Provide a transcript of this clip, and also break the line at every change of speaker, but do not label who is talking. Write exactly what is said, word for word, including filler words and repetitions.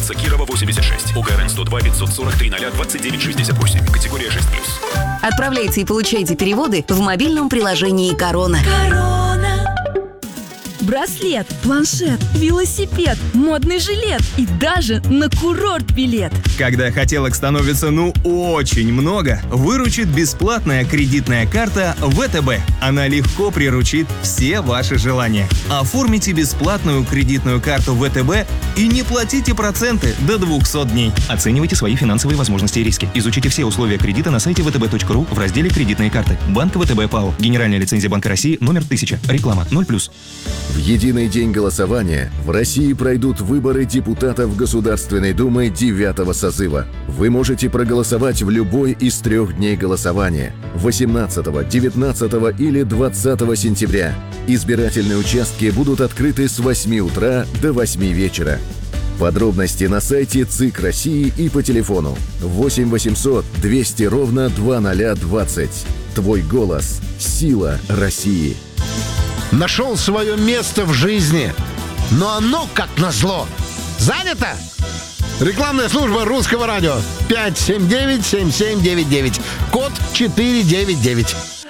улица Кирова, восемьдесят шесть. УГРН сто два пятьсот сорок три ноль двадцать девять шестьдесят восемь. Категория шесть плюс.
Отправляйте и получайте переводы в мобильном приложении «Корона».
Браслет, планшет, велосипед, модный жилет и даже на курорт билет.
Когда хотелок становится ну очень много, выручит бесплатная кредитная карта вэ тэ бэ. Она легко приручит все ваши желания. Оформите бесплатную кредитную карту вэ тэ бэ и не платите проценты до двухсот дней. Оценивайте свои финансовые возможности и риски. Изучите все условия кредита на сайте вэ тэ бэ точка ру в разделе «Кредитные карты». Банк вэ тэ бэ ПАО. Генеральная лицензия Банка России номер тысяча. Реклама ноль плюс.
В единый день голосования в России пройдут выборы депутатов Государственной Думы девятого созыва. Вы можете проголосовать в любой из трех дней голосования – восемнадцатого, девятнадцатого или двадцатого сентября. Избирательные участки будут открыты с восьми утра до восьми вечера. Подробности на сайте ЦИК России и по телефону восемь восемьсот двести ровно двадцать двадцать. Твой голос – сила России.
Нашел свое место в жизни, но оно, как назло, занято. Рекламная служба Русского радио. пять семь девять семь семь девять девять. Код четыре девять девять.